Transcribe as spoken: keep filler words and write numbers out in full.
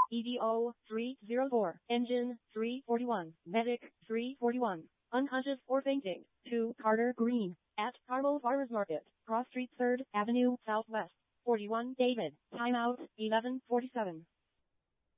E D O three oh four, engine three forty-one, medic three forty-one, unconscious or fainting, to Carter Green, at Carmel Farmers Market, Cross Street third Avenue Southwest, forty-one David, timeout eleven forty-seven.